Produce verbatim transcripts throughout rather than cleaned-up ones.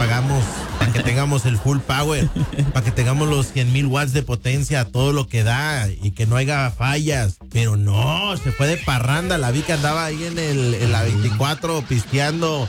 pagamos para que tengamos el full power, para que tengamos los cien mil watts de potencia, todo lo que da y que no haya fallas. Pero no, se fue de parranda. La vi que andaba ahí en, el, en la veinticuatro pisteando.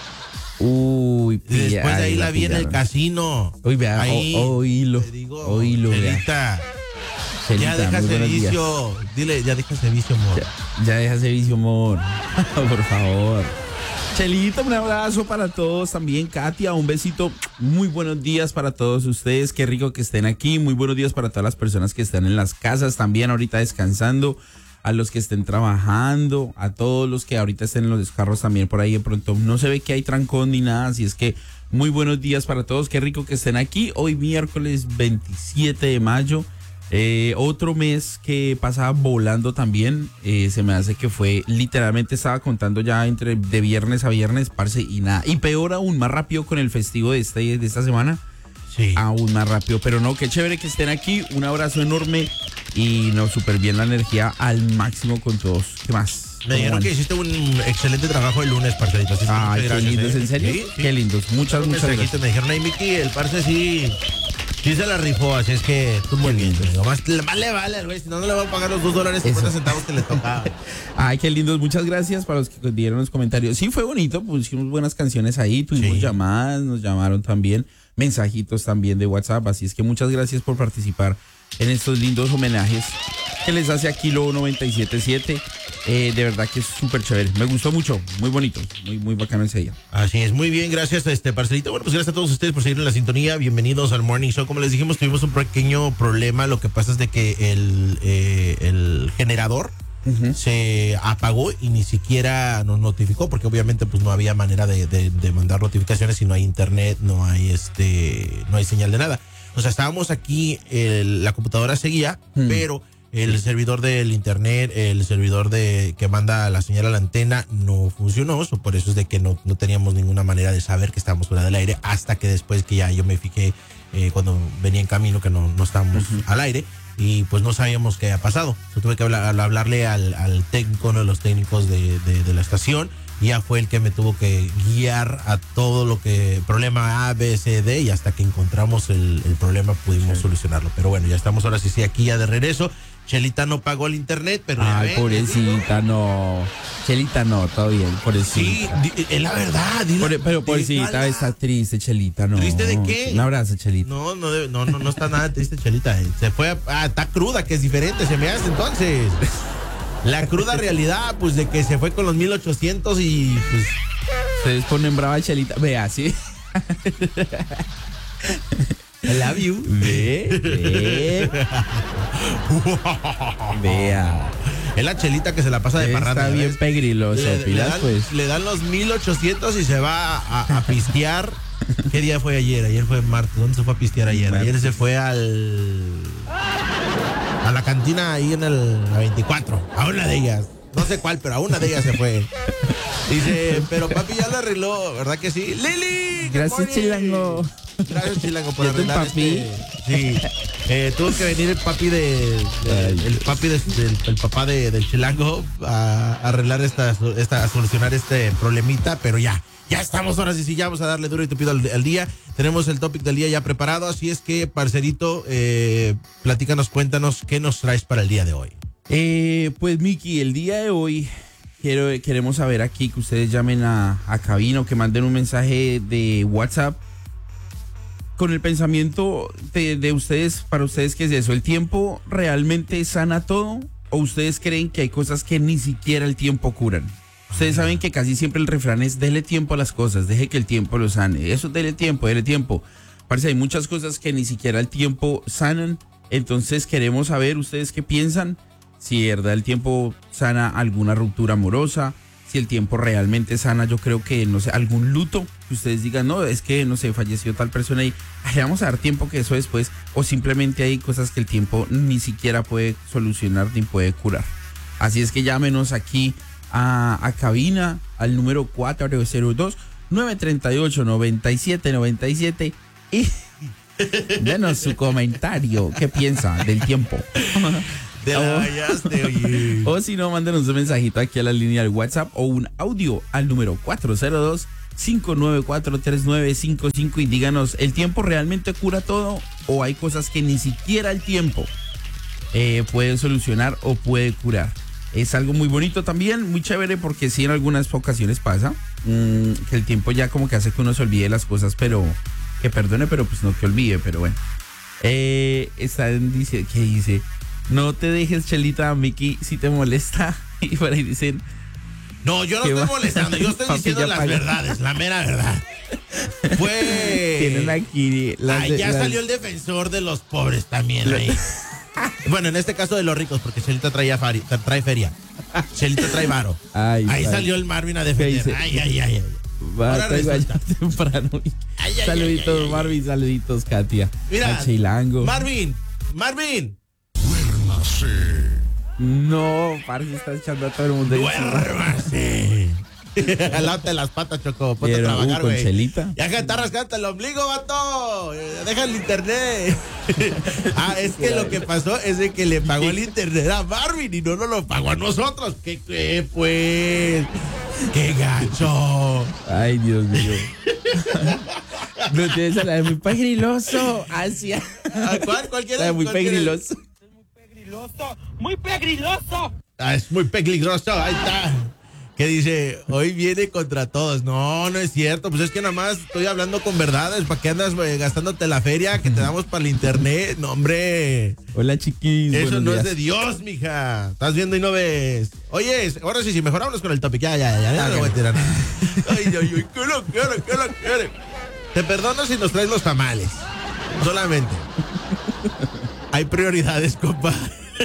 Uy, Y después de ahí la, la vi en el casino. Uy, vea, ahí, oílo, te digo, oílo, Chelita, Chelita, ya deja ese vicio. Dile, ya deja ese vicio, amor. Ya, ya deja ese vicio, amor. Por favor. Chelita, un abrazo para todos también. Katia, un besito. Muy buenos días para todos ustedes. Qué rico que estén aquí. Muy buenos días para todas las personas que están en las casas también ahorita descansando. A los que estén trabajando, a todos los que ahorita estén en los carros también por ahí de pronto. No se ve que hay trancón ni nada, así es que muy buenos días para todos. Qué rico que estén aquí. Hoy miércoles veintisiete de mayo. Eh, otro mes que pasaba volando también, eh, se me hace que fue, literalmente estaba contando ya entre de viernes a viernes, parce, y nada, y peor aún, más rápido con el festivo de, este, de esta semana, sí, aún más rápido, pero no, qué chévere que estén aquí, un abrazo enorme y no, súper bien la energía al máximo con todos. ¿Qué más? Me dijeron que hiciste un excelente trabajo el lunes, parcerito. Así Ay, qué gracias, lindos, ¿eh? ¿en serio? Sí, sí. Qué lindos, muchas, muchas gracias. Me dijeron, ay, Miki, el parce sí, sí se la rifó, así es que tú muy bien. Más, más le vale, güey, si no, no le van a pagar los dos dólares cincuenta centavos que le tocaba. Ay, qué lindos, muchas gracias para los que dieron los comentarios. Sí, fue bonito, pusimos buenas canciones ahí, tuvimos sí. llamadas, nos llamaron también, mensajitos también de WhatsApp, así es que muchas gracias por participar en estos lindos homenajes que les hace aquí Lobo noventa y siete punto siete. Eh, de verdad que es súper chévere, me gustó mucho, muy bonito, muy muy bacano ese día. Así es, muy bien, gracias a este parcelito. Bueno, pues gracias a todos ustedes por seguir en la sintonía, bienvenidos al Morning Show. Como les dijimos, tuvimos un pequeño problema, lo que pasa es de que el, eh, el generador uh-huh. se apagó y ni siquiera nos notificó, porque obviamente pues no había manera de, de, de mandar notificaciones si no hay internet, no hay este, no hay señal de nada. O sea, estábamos aquí, el, la computadora seguía, uh-huh. pero el servidor del internet, el servidor de que manda la señal a la antena no funcionó, so por eso es de que no, no teníamos ninguna manera de saber que estábamos fuera del aire, hasta que después que ya yo me fijé eh, cuando venía en camino que no, no estábamos uh-huh. al aire y pues no sabíamos qué había pasado. Yo tuve que hablar, hablarle al, al técnico, uno de los técnicos de, de, de la estación, y ya fue el que me tuvo que guiar a todo lo que, problema A, B, C, D, y hasta que encontramos el, el problema pudimos sí. solucionarlo. Pero bueno, ya estamos ahora sí, sí aquí ya de regreso. Chelita no pagó el internet, pero ay, ya pobrecita, no. Chelita no, todo bien, pobrecita. Sí, es la verdad. Dile, Por, pero pobrecita, está triste, Chelita, no. ¿Triste de qué? Un abrazo, Chelita. No, no, no, no, no está nada triste, Chelita. Se fue, a, ah, está cruda, que es diferente, se me hace entonces. La cruda realidad, pues, de que se fue con los mil ochocientos y, pues... Ustedes ponen brava, Chelita. Vea, sí. I love you. Ve, ve. Vea. Es la Chelita que se la pasa de parranda. Está bien pegriloso, le, Pilas, le dan, pues. Le dan los mil ochocientos y se va a, a pistear. ¿Qué día fue ayer? Ayer fue martes. ¿Dónde se fue a pistear ayer? Martes. Ayer se fue al... a la cantina ahí en el la veinticuatro. A una de ellas. No sé cuál, pero a una de ellas se fue. Dice, pero papi ya lo arregló, ¿verdad que sí? ¡Lili! Gracias, Chilango. Gracias, Chilango, por arreglar este... Sí. Eh, tuvo que venir el papi de... de el papi de, del el papá de, del Chilango a, a arreglar esta, esta... a solucionar este problemita, pero ya. Ya estamos ahora sí, sí, ya vamos a darle duro y tupido al, al día. Tenemos el topic del día ya preparado, así es que, parcerito, eh, platícanos, cuéntanos qué nos traes para el día de hoy. Eh, pues, Miki, el día de hoy quiero, queremos saber aquí que ustedes llamen a, a cabina o que manden un mensaje de WhatsApp con el pensamiento de, de ustedes, para ustedes, ¿qué es eso? ¿El tiempo realmente sana todo? ¿O ustedes creen que hay cosas que ni siquiera el tiempo curan? Ustedes saben que casi siempre el refrán es dele tiempo a las cosas, deje que el tiempo lo sane. Eso, dele tiempo, dele tiempo. Parece hay muchas cosas que ni siquiera el tiempo sanan. Entonces queremos saber ustedes qué piensan. Si de verdad el tiempo sana alguna ruptura amorosa, si el tiempo realmente sana, yo creo que, no sé, algún luto, que ustedes digan, no, es que, no sé, falleció tal persona y ay, le vamos a dar tiempo que eso después, o simplemente hay cosas que el tiempo ni siquiera puede solucionar ni puede curar. Así es que llámenos aquí a, a cabina al número cuatro cero dos, nueve tres ocho, nueve siete nueve siete y denos su comentario, ¿qué piensa del tiempo? De la vallaste, oye. O si no, mándenos un mensajito aquí a la línea del WhatsApp o un audio al número cuatro cero dos, cinco nueve cuatro, tres nueve cinco cinco y díganos, ¿el tiempo realmente cura todo o hay cosas que ni siquiera el tiempo eh, puede solucionar o puede curar? Es algo muy bonito también, muy chévere, porque sí en algunas ocasiones pasa mmm, que el tiempo ya como que hace que uno se olvide las cosas, pero que perdone, pero pues no que olvide, pero bueno. Eh, están dice, ¿qué dice? No te dejes, Chelita, Mickey, si te molesta. Y por ahí dicen... No, yo no estoy molestando, yo estoy diciendo las paga. verdades, la mera verdad. Fue... Tienen aquí... Las de, ya las... salió el defensor de los pobres también ahí. Bueno, en este caso de los ricos, porque Chelita traía fari, trae feria. Chelita trae varo. Ay, ahí ay. Salió el Marvin a defender. Ay, ay, ay, ay. Va, Ahora resulta. Temprano. Ay, ay, saluditos, ay, ay, ay, Marvin, saluditos, Katia. Mira, Chilango. Marvin, Marvin. Duérmase. No, parce, está echando a todo el mundo. Duérmase. Alate las patas, Choco. Ponte a trabajar, güey. Chelita. Ya que está rascando el ombligo, vato. Deja el internet. Ah, es que lo que pasó es de que le pagó el internet a Marvin y no nos lo pagó a nosotros. ¿Qué, qué pues? ¡Qué gacho! Ay, Dios mío. No tienes a la de muy pegriloso. Hacia. ¿Cuál? ¿Cuál quieres? La muy pegriloso. Muy pegriloso. Muy pegriloso. Ah, es muy pegriloso. Ahí está. Que dice, hoy viene contra todos. No, no es cierto. Pues es que nada más estoy hablando con verdades. ¿Para qué andas wey, gastándote la feria que te damos para el internet? No, hombre. Hola, chiquis. Eso no días. es de Dios, mija. Estás viendo y no ves. Oye, ahora sí, sí, mejor hablas con el topic. Ya, ya, ya. Ya no voy a tirar nada. Ay, ay, ay. ¿Qué lo quiere? ¿Qué lo quiere? Te perdono si nos traes los tamales. Solamente. Hay prioridades, compa.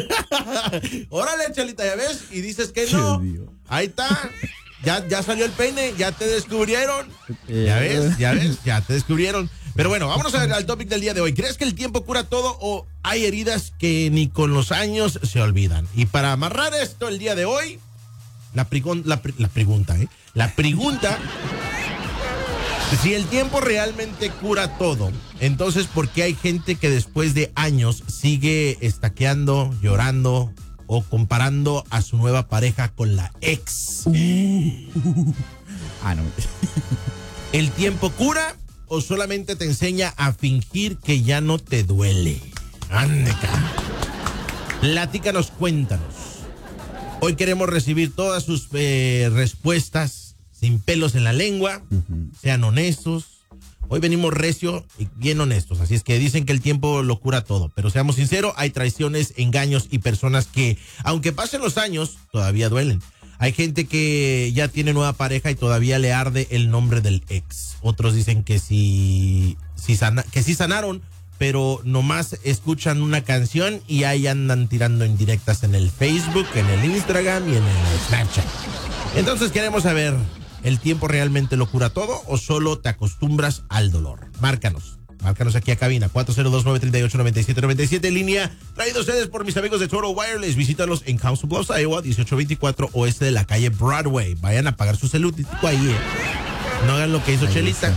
Órale, Chelita, ya ves. Y dices que no. Ahí está. Ya, ya salió el peine. Ya te descubrieron. Ya ves, ya ves. Ya te descubrieron. Pero bueno, vámonos a, al topic del día de hoy. ¿Crees que el tiempo cura todo o hay heridas que ni con los años se olvidan? Y para amarrar esto el día de hoy, la, prigon, la, la pregunta, ¿eh? La pregunta... Si el tiempo realmente cura todo, entonces ¿por qué hay gente que después de años sigue estaqueando, llorando o comparando a su nueva pareja con la ex? Uh. Ah, no. ¿El tiempo cura o solamente te enseña a fingir que ya no te duele? Ande acá. Platícanos, cuéntanos. Hoy queremos recibir todas sus eh, respuestas. Sin pelos en la lengua, uh-huh. Sean honestos. Hoy venimos recio y bien honestos, así es que dicen que el tiempo lo cura todo, pero seamos sinceros, hay traiciones, engaños y personas que, aunque pasen los años, todavía duelen. Hay gente que ya tiene nueva pareja y todavía le arde el nombre del ex. Otros dicen que sí, sí sana, que sí sanaron, pero nomás escuchan una canción y ahí andan tirando indirectas en el Facebook, en el Instagram y en el Snapchat. Entonces queremos saber, ¿el tiempo realmente lo cura todo o solo te acostumbras al dolor? Márcanos. Márcanos aquí a cabina cuatro cero dos, nueve tres ocho, nueve siete nueve siete, línea traído ustedes por mis amigos de Total Wireless. Visítalos en Council Bluffs, Iowa, dieciocho veinticuatro oeste de la calle Broadway. Vayan a pagar su saludito ahí. Eh. No hagan lo que hizo Ahí Chelita.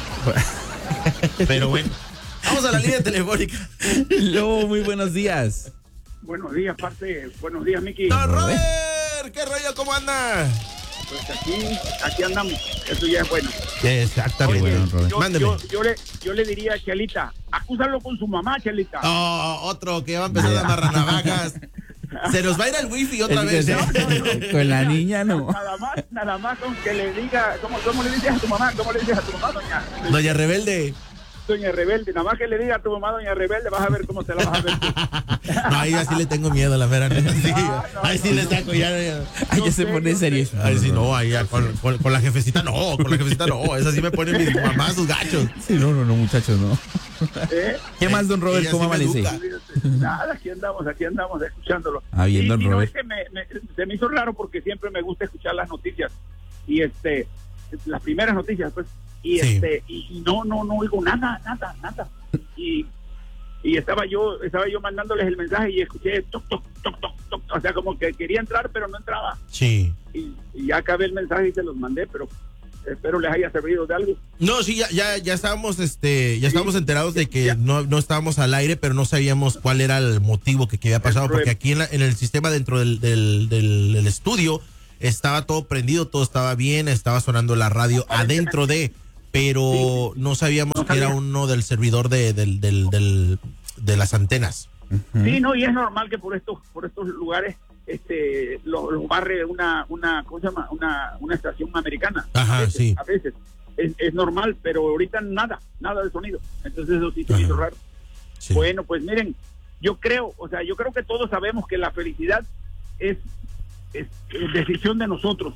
Pero bueno, vamos a la línea telefónica. Hello, muy buenos días. Buenos días, parte. Buenos días, Mickey. Don Robert, ¿qué rollo? ¿Cómo anda? Pues aquí, aquí andamos. Eso ya es bueno. Exactamente. Oye, bueno, yo, Mándeme. Yo, yo, le, yo le diría a Chelita, acúsalo con su mamá, Chelita. Oh, otro que va a empezar a amarrar navajas. Se nos va a ir el wifi otra el vez. ¿Eh? No, no, no. Con la niña no. Nada más, nada más con que le diga, ¿cómo, cómo le dices a tu mamá? ¿Cómo le dices a tu mamá, doña? Doña Rebelde. Doña Rebelde, nada más que le diga a tu mamá, doña Rebelde, vas a ver cómo se la vas a ver. No, ahí así le tengo miedo, la verdad. Sí, ah, no, ahí sí no, le saco ya. ya. Ahí ya se pone serio. Ahí sí, no, ahí ya, con, con, con la jefecita no, con la jefecita no. Esa sí me pone mi mamá sus gachos. Sí, no, no, no, muchachos, no. ¿Eh? ¿Qué más, don Robert? ¿Cómo amanece? Nada, aquí andamos, aquí andamos escuchándolo. Ah, bien, don y, y Robert. No, es que me, me, se me hizo raro porque siempre me gusta escuchar las noticias. Y este, las primeras noticias, pues. Y sí. este, y, y no, no, no oigo nada, nada, nada. Y, y estaba yo, estaba yo mandándoles el mensaje y escuché toc, toc, toc, toc, toc. O sea, como que quería entrar, pero no entraba. Sí. Y, y ya acabé el mensaje y se los mandé, pero espero les haya servido de algo. No, sí, ya, ya, ya estábamos, este, ya estábamos sí, enterados de que no, no estábamos al aire, pero no sabíamos cuál era el motivo que, que había pasado, porque aquí en, la, en el sistema dentro del, del, del, del estudio estaba todo prendido, todo estaba bien, estaba sonando la radio adentro de, pero sí, no sabíamos no que sabía. Era uno del servidor de, del, del, del, de las antenas. Uh-huh. Sí, no, y es normal que por estos, por estos lugares este los lo barre una, una, ¿cómo se llama? Una, una estación americana. Ajá, a veces, sí. A veces. Es, es normal, pero ahorita nada, nada de sonido. Entonces eso sí se hizo raro. Sí. Bueno, pues miren, yo creo, o sea, yo creo que todos sabemos que la felicidad es, es, es decisión de nosotros.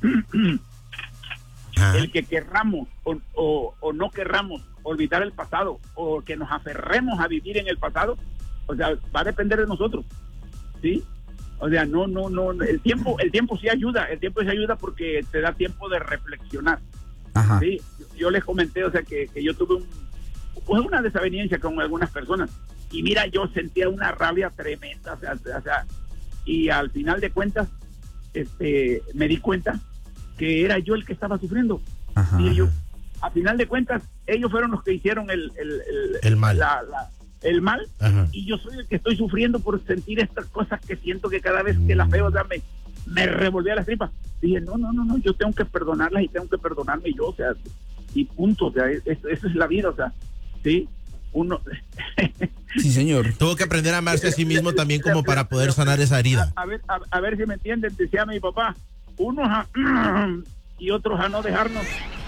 El que querramos o, o, o no querramos olvidar el pasado o que nos aferremos a vivir en el pasado, o sea, va a depender de nosotros, ¿sí? O sea, no, no, no, el tiempo, el tiempo sí ayuda, el tiempo sí ayuda porque te da tiempo de reflexionar. Ajá. Sí, yo les comenté, o sea, que, que yo tuve un, pues una desaveniencia con algunas personas y mira, yo sentía una rabia tremenda, o sea, o sea, y al final de cuentas, este, me di cuenta que era yo el que estaba sufriendo. Ajá. Y yo, a final de cuentas, ellos fueron los que hicieron el, el, el, el mal, la, la, el mal, Ajá. y yo soy el que estoy sufriendo por sentir estas cosas que siento que cada vez que las veo, o sea, me, me revolvía las tripas. Dije, no, no, no, no, yo tengo que perdonarlas y tengo que perdonarme yo, o sea, y punto, o sea, eso, eso es la vida, o sea, sí, uno... Sí, señor. Tuvo que aprender a amarse a sí mismo también como para poder sanar esa herida. A, a ver, a, a ver si me entienden, decía mi papá, unos a, y otros a no dejarnos.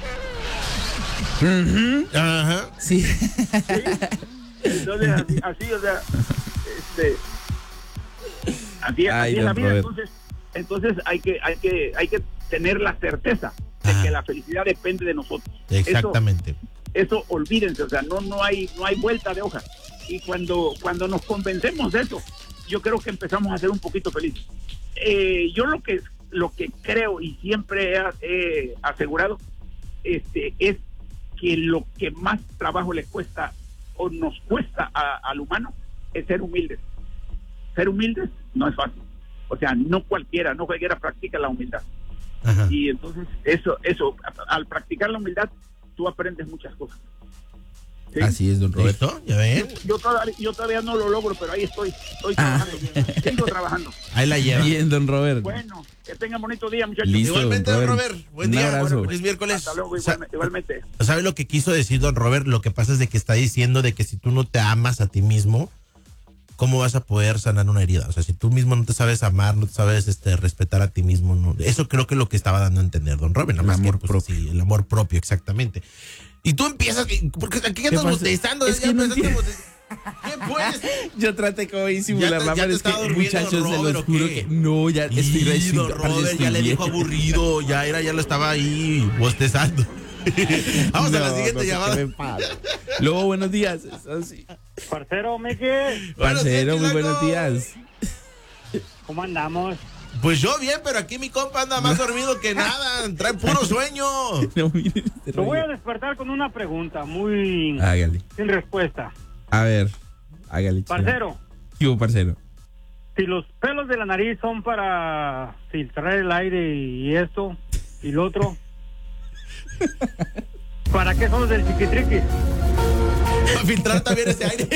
Uh-huh. Ajá. Sí. ¿Sí? Entonces, así, así, o sea, este, así, Ay, así es la vida, Robert. entonces, entonces hay que, hay que, hay que tener la certeza de Ajá. que la felicidad depende de nosotros. Exactamente. Eso, eso olvídense, o sea, no, no hay, no hay vuelta de hoja. Y cuando, cuando nos convencemos de eso, yo creo que empezamos a ser un poquito felices. Eh, yo lo que, lo que creo y siempre he, he asegurado, este, es que lo que más trabajo le cuesta o nos cuesta a, al humano es ser humildes. Ser humildes no es fácil. O sea, no cualquiera, no cualquiera practica la humildad. Ajá. Y entonces eso, eso, al practicar la humildad, tú aprendes muchas cosas. ¿Sí? Así es, don Roberto. ¿Listo? ¿Ya ven? Yo, yo, todavía, yo todavía no lo logro, pero ahí estoy, estoy Ah. trabajando, sigo trabajando. Ahí la lleva. Bien, don Roberto. Bueno, que tengan bonito día, muchachos. Listo, Igualmente, don don Robert. Robert. Buen Un día. abrazo. Bueno, feliz miércoles. Hasta luego, Sa- igualmente. igualmente. ¿Sabe lo que quiso decir don Robert? Lo que pasa es de que está diciendo de que si tú no te amas a ti mismo, ¿cómo vas a poder sanar una herida? O sea, si tú mismo no te sabes amar, no te sabes este, respetar a ti mismo, no. Eso creo que es lo que estaba dando a entender don Robert. Nada El más amor que, pues, propio. sí, el amor propio, exactamente. Y tú empiezas, porque aquí ya ¿Qué estás pasa? bostezando. Es ya que no empezaste a entiendo. bostezar. ¿Qué pues? Yo traté como de Ya disimular te- la ya mano, te es que estaba durmiendo, muchachos, se Robert, los ¿o juro qué? que no, ya estoy Y recién, don Robert ya le dijo aburrido, ya era, ya lo estaba ahí bostezando. Vamos a la No, siguiente no sé llamada. qué me pasa. Luego, buenos días. Eso sí. Parcero, Miki, Parcero, muy Chilango. buenos días. ¿Cómo andamos? Pues yo bien, pero aquí mi compa anda más dormido que nada, trae puro sueño. No, mire este Te voy a rollo. despertar con una pregunta muy Hágale. sin respuesta. A ver, hágale. chilango. Parcero, ¿Qué hubo, parcero? si los pelos de la nariz son para filtrar el aire y esto y lo otro, ¿para qué son los del chiquitriquis? Para filtrar también ese aire.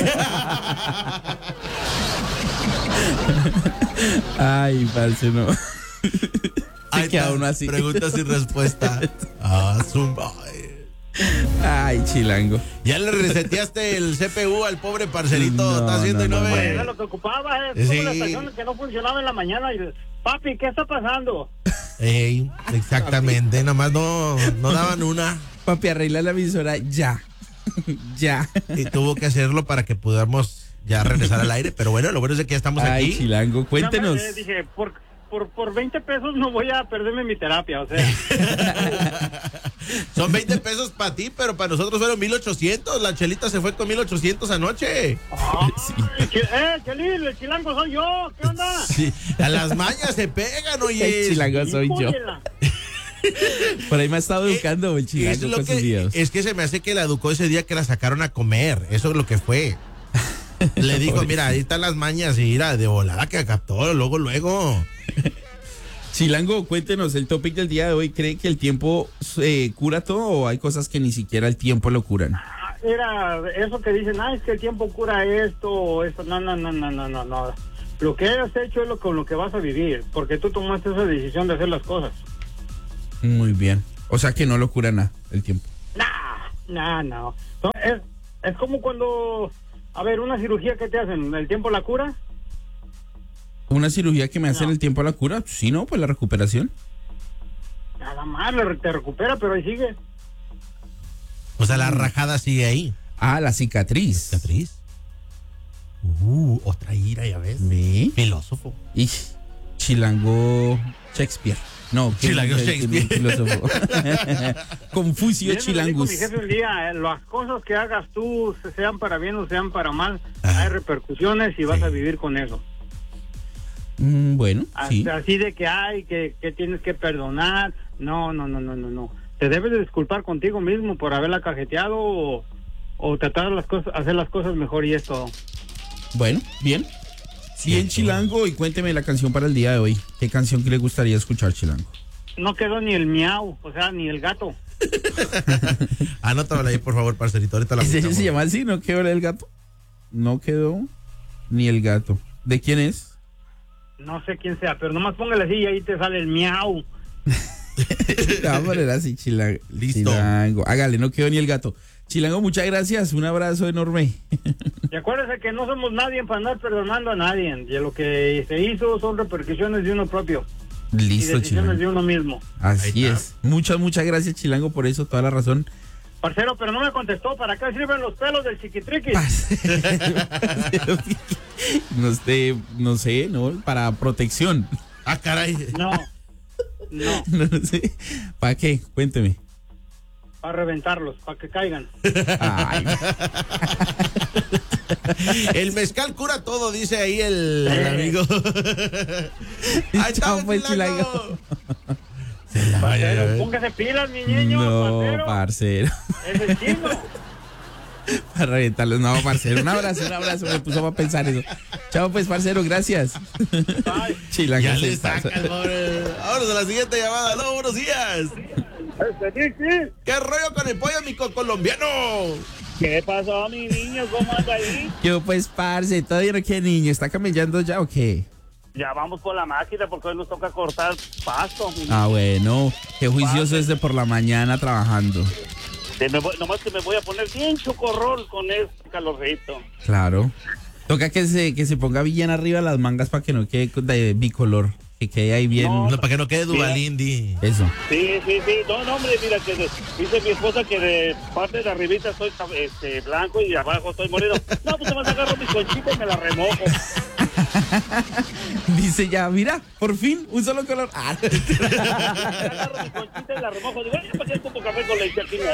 Ay, parce, no. Ahí Se queda está, uno así. Pregunta sin respuesta. Ah, zumba. Ay, chilango. Ya le reseteaste el C P U al pobre parcerito. No, está haciendo no, y no, no, ve. no. Era lo que ocupaba, es como Sí. la estación que no funcionaba en la mañana y papi, ¿qué está pasando? Ey, exactamente. Nomás no, no daban una. Papi, arregla la emisora ya. Ya. Y tuvo que hacerlo para que podamos ya regresar al aire. Pero bueno, lo bueno es que ya estamos Ay, aquí. chilango, cuéntenos. Nada más, eh, dije, por, por, por veinte pesos no voy a perderme mi terapia, o sea. Son veinte pesos para ti, pero para nosotros fueron mil ochocientos. La chelita se fue con mil ochocientos anoche. Sí. Eh, Chelil, el chilango soy yo, ¿qué onda? Sí, a las mañas se pegan, oye. El chilango soy yo. Híjole. Por ahí me ha estado educando el Es, chilango lo con sus que, videos. es que se me hace que la educó ese día que la sacaron a comer. Eso es lo que fue. Le dijo, mira, ahí están las mañas y mira, de volada que captó, luego, luego. Chilango, cuéntenos, el topic del día de hoy, ¿cree que el tiempo eh, cura todo o hay cosas que ni siquiera el tiempo lo curan? Era eso que dicen, ah, es que el tiempo cura esto o esto. No, no, no, no, no, no, no. lo que hayas hecho es lo con lo que vas a vivir, porque tú tomaste esa decisión de hacer las cosas. Muy bien. O sea que no lo cura nada el tiempo. Nah, nah, no. No, es, es como cuando, a ver, una cirugía que te hacen, ¿el tiempo la cura? ¿Una cirugía que me hace No. en el tiempo a la cura? Sí, no, pues la recuperación. Nada más, le- te recupera, pero ahí sigue. O sea, la rajada sigue ahí. Ah, la cicatriz. Cicatriz. Uh, otra ira, ya ves. ¿Ve? Filósofo. Y Chilango Shakespeare. No, ¿qué- Chilango qué- qué- Shakespeare. filósofo. Confucio Bien, me dijo Chilangus. mi jefe un día, eh, las cosas que hagas tú, sean para bien o sean para mal, Ajá. hay repercusiones y vas Sí. a vivir con eso. Mm, bueno, sí. Hasta así de que hay, que, que tienes que perdonar. No, no, no, no, no, no. Te debes de disculpar contigo mismo por haberla cajeteado o, o tratar las cosas, hacer las cosas mejor y es todo. Bueno, bien. Bien, Chilango, y cuénteme la canción para el día de hoy. ¿Qué canción que le gustaría escuchar, Chilango? No quedó ni el miau, o sea, ni el gato. Anótala ahí, por favor, parcerito. Ahorita la ¿En serio buscamos. se llama así? ¿No quedó el gato? No quedó ni el gato. ¿De quién es? No sé quién sea, pero nomás póngale así y ahí te sale el miau. La vamos a poner así, Chilango. Listo. Chilango. Hágale, no quedó ni el gato. Chilango, muchas gracias. Un abrazo enorme. Y acuérdese que no somos nadie para andar perdonando a nadie. Y lo que se hizo son repercusiones de uno propio. Y Listo, decisiones de Chilango. uno mismo. Así Ahí está. es. Muchas, muchas gracias, Chilango, por eso. Toda la razón. Parcero, pero no me contestó. ¿Para qué sirven los pelos del chiquitriqui? no sé, no sé, ¿no? Para protección. Ah, caray. No, no, No sé. ¿Para qué? Cuénteme. para reventarlos, para que caigan. Ay, El mezcal cura todo, dice ahí el, el amigo. Ahí Chao, está, pues, Chilango. Chilango. Se la vaya a Parcero, ver. póngase pilas, mi niño, no, parcero. parcero. Es el chino. Para reventarlos. No, parcero. Un abrazo, un abrazo. Me puso a pensar eso. Chao, pues, parcero. Gracias. Bye. Chilango. Ya se le pasa. sacas, pobre. Vámonos a la siguiente llamada. No, buenos días. ¿Qué rollo con el pollo, mi co- colombiano? ¿Qué pasó, mi niño? ¿Cómo anda ahí? Yo, pues, parce, todavía no qué niño. ¿Está camellando ya o qué? Ya vamos por la máquina porque hoy nos toca cortar pasto. mi Ah, bueno. Qué juicioso es de por la mañana trabajando. Te me voy- nomás que me voy a poner bien chocorrol con este calorcito. Claro. Toca que se, que se ponga bien arriba las mangas para que no quede de bicolor. Que quede ahí bien. No, No, para que no quede Duvalindi. Eso. Sí, sí, sí. No, no, hombre, mira que de- dice mi esposa que de parte de arribita soy este, blanco y de abajo estoy moreno. No, pues te vas a agarrar mi conchita y me la remojo. Dice ya, mira, por fin, un solo color. Ah, Me agarro mi conchita y la remojo. Digo, "Ay, ¿para qué tomo café con leche aquí,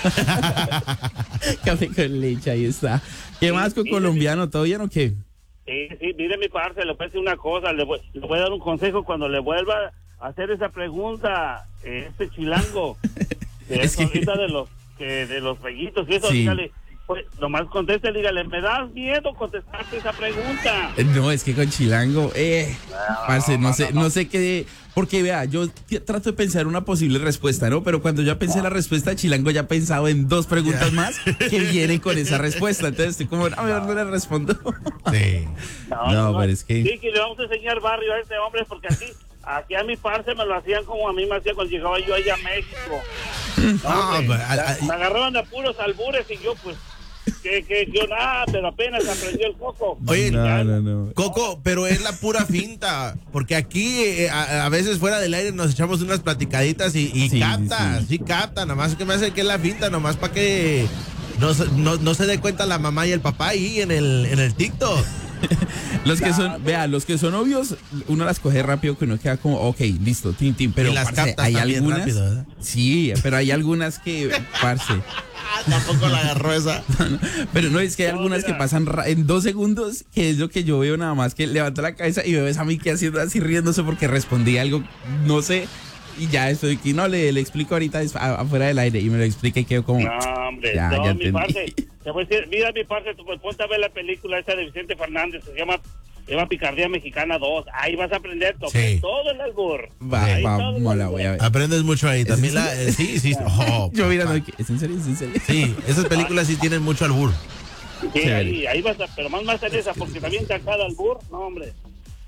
mero?" café con leche, ahí está. ¿Qué Sí, más con sí, colombiano? ¿Todo bien o qué? Sí, sí, mire mi parce, le voy a decir una cosa, le voy, le voy a dar un consejo cuando le vuelva a hacer esa pregunta, eh, este chilango, de Es eso que- ahorita de los, que, de los jueguitos y eso, Sí. dígale, pues, nomás conteste, dígale, me das miedo contestarte esa pregunta. Eh, No, es que con Chilango, eh, parce, no sé, no sé qué, porque vea, yo t- trato de pensar una posible respuesta, ¿no? Pero cuando yo pensé la respuesta de Chilango, ya he pensado en dos preguntas más que vienen con esa respuesta. Entonces estoy como, a ver, no le respondo. Sí. No, pero es que- Sí, que le vamos a enseñar barrio a este hombre, porque aquí, aquí a mi parce me lo hacían como a mí me hacían cuando llegaba yo allá a México. Ah, Hombre, pues, a- a- me agarraban a puros albures y yo, pues, que, que yo nada, pero apenas aprendió el coco. Oye, No, no, no. Coco, pero es la pura finta, porque aquí eh, a, a veces fuera del aire nos echamos unas platicaditas y, y Sí, capta, sí, sí, capta, nada más que me hace que es la finta, nomás para que no, se- no, no se dé cuenta la mamá y el papá ahí en el, en el TikTok. Los que son, vea, los que son obvios, uno las coge rápido que uno queda como, ok, listo, tin, tin, pero Y las parce, captas hay también algunas, rápido, ¿verdad? sí, pero hay algunas que, parce, Ah, tampoco la agarró esa. pero no, es que hay No, algunas mira. que pasan ra- en dos segundos, que es lo que yo veo nada más, que levanto la cabeza y veo a mí que haciendo así riéndose porque respondí algo, no sé, y ya estoy aquí, no, le, le explico ahorita es- a- afuera del aire y me lo explica y quedo como, No, hombre, Ya, no, ya mi entendí. parce, te voy a decir, mira mi parce, tú, pues, ponte a ver la película esa de Vicente Fernández, se llama, se llama Picardía Mexicana dos, ahí vas a aprender todo, Sí. todo el albur. va, Ahí todo vamos, el la albur. voy a ver. Aprendes mucho ahí. También la. eh, sí, sí. Oh, Yo mirando, papá. aquí, ¿es en serio? ¿Es en serio? Sí, esas películas sí tienen mucho albur. Sí, Chévere. ahí, ahí vas a, pero más más en esa, porque también te acaba el albur, no, hombre.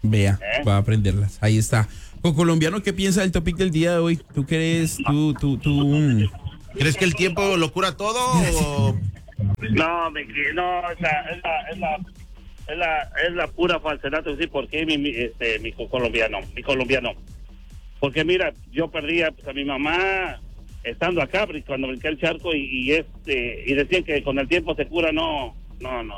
Vea, ¿Eh? va a aprenderlas. Ahí está. Con colombiano, ¿qué piensa del topic del día de hoy? ¿Tú crees, tú, tú, tú? mm, ¿Crees que el tiempo lo cura todo o...? No, mi, no, es la, es la, es la, es la, es la pura falsedad. Sí, porque mi, mi, este, mi colombiano, mi colombiano. Porque mira, yo perdía pues, a mi mamá estando acá cuando brinqué el charco y, y este y decían que con el tiempo se cura. No, no, no.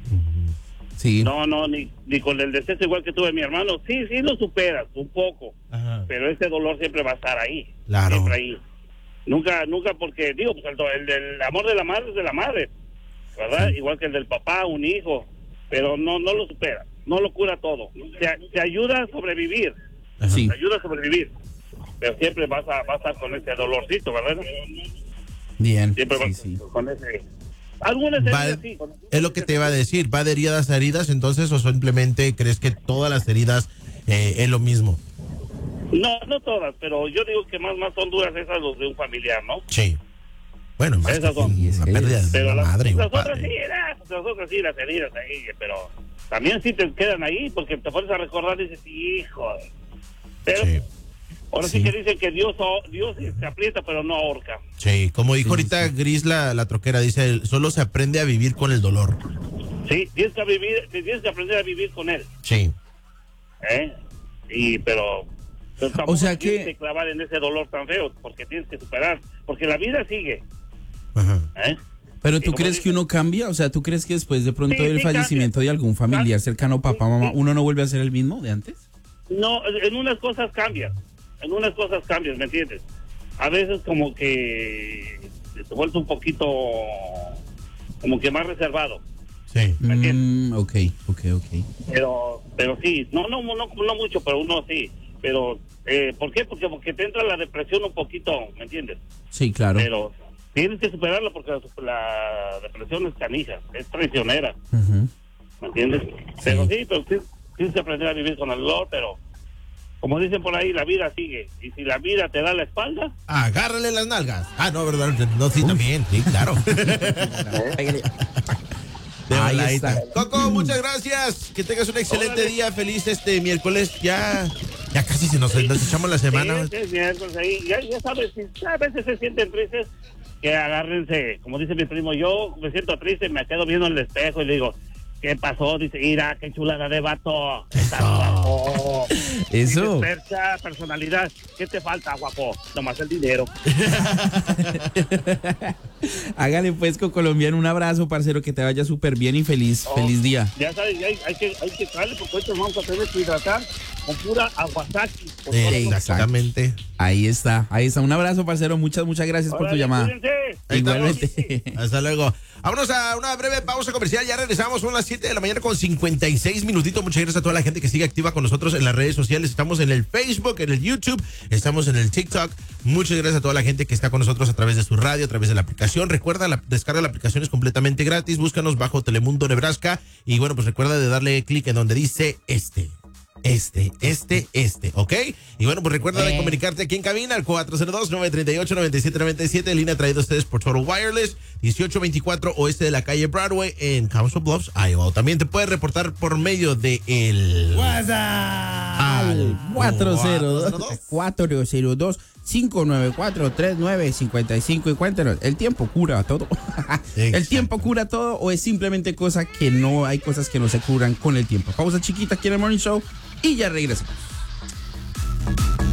Sí. No, no, ni, ni con el deceso igual que tuve mi hermano. Sí, sí lo superas un poco, Ajá. pero ese dolor siempre va a estar ahí. Claro. Siempre ahí. Nunca, nunca porque, digo, pues el, el del amor de la madre es de la madre, ¿verdad? Sí. Igual que el del papá, un hijo, pero no no lo supera, no lo cura todo. Te, te ayuda a sobrevivir, Sí. te ayuda a sobrevivir, pero siempre vas a, vas a estar con ese dolorcito, ¿verdad? Bien. Siempre Sí, vas sí. con ese... Algunas Va- heridas, sí, con- es lo que te iba a decir, ¿va de heridas a heridas entonces o simplemente crees que todas las heridas eh, es lo mismo? No, no todas, pero yo digo que más más son duras esas los de un familiar, ¿no? Sí. Bueno, más Esas que son. una Es que pérdida de Pero una las, madre y un las otras sí, padre. las, las otras sí, las heridas ahí, pero también sí te quedan ahí porque te pones a recordar y dices, hijo. Pero Sí. ahora sí. Sí. que dicen que Dios Dios se aprieta pero no ahorca. Sí, como dijo Sí, ahorita Gris la, la troquera, dice, solo se aprende a vivir con el dolor. Sí, tienes que vivir, tienes que aprender a vivir con él, Sí. ¿eh? Y pero, pero tampoco O sea tienes que- que clavar en ese dolor tan feo porque tienes que superar, porque la vida sigue, Ajá. ¿eh? Pero Y tú como crees que dicen- uno cambia, o sea, ¿tú crees que después de pronto Sí, del sí, fallecimiento cambia. de algún familiar cercano, papá, mamá, uno no vuelve a ser el mismo de antes? No, en unas cosas cambias, en unas cosas cambias, ¿me entiendes? A veces como que te vuelves un poquito, como que más reservado, Sí. ¿Me entiendes? Mm, ok, ok, ok. pero pero sí, no no no, no mucho, pero uno sí, pero eh, ¿por qué? Porque porque te entra la depresión un poquito, ¿me entiendes? Sí, claro. Pero tienes que superarla porque la, la depresión es canija, es traicionera, Ujú. ¿me entiendes? Pero sí, pero sí, tienes que aprender a vivir con el dolor, pero como dicen por ahí, la vida sigue. Y si la vida te da la espalda, Agárrale las nalgas. Ah, no, verdad. No, sí, también. Sí, claro. De Ahí voladita. está. Coco, muchas gracias. Que tengas un excelente Órale. día. Feliz este miércoles. Ya, ya casi se nos, nos echamos la semana. sí, es miércoles ahí, ya, ya sabes, si a veces se sienten tristes, que agárrense. Como dice mi primo, yo me siento triste, me quedo viendo en el espejo y le digo, ¿qué pasó? Dice, mira, qué chulada de vato. Está guapo. Eso. Dices, percha, personalidad. ¿Qué te falta, guapo? Nomás el dinero. Hágale pues con colombiano un abrazo, parcero, que te vaya súper bien y feliz, Oh, feliz día. Ya sabes, ya hay, hay que hay que darle porque ahorita vamos a tener que hidratar con pura aguasaki. Por Eh, todas las- Exactamente. Ahí está, ahí está. Un abrazo, parcero. Muchas, muchas gracias por tu Órale, llamada. cuídense. Ahí Igualmente. Hasta luego. Vámonos a una breve pausa comercial. Ya regresamos. Son las siete de la mañana con cincuenta y seis minutitos. Muchas gracias a toda la gente que sigue activa con nosotros en las redes sociales. Estamos en el Facebook, en el YouTube, estamos en el TikTok. Muchas gracias a toda la gente que está con nosotros a través de su radio, a través de la aplicación. Recuerda, la descarga de la aplicación es completamente gratis. Búscanos bajo Telemundo Nebraska. Y bueno, pues recuerda de darle clic en donde dice este. Este, este, este, ¿ok? Y bueno, pues recuerda de comunicarte aquí en cabina al cuatro cero dos, nueve tres ocho, nueve siete nueve siete, línea traída a ustedes por Total Wireless, dieciocho veinticuatro oeste de la calle Broadway en Council Bluffs, Iowa. También te puedes reportar por medio de el WhatsApp al cuatro cero dos, cuatro cero dos, cinco nueve cuatro, tres nueve cinco cinco y cuéntanos, ¿el tiempo cura todo? ¿El tiempo cura todo o es simplemente cosa que no hay cosas que no se curan con el tiempo? Pausa chiquita aquí en el Morning Show y ya regresamos.